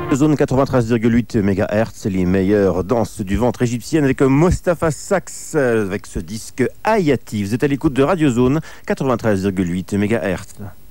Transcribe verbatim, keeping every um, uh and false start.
Zone quatre-vingt-treize virgule huit mégahertz, les meilleures danses du ventre égyptienne avec Mostafa Saks avec ce disque Hayati. Vous êtes à l'écoute de Radio Zone quatre-vingt-treize virgule huit mégahertz.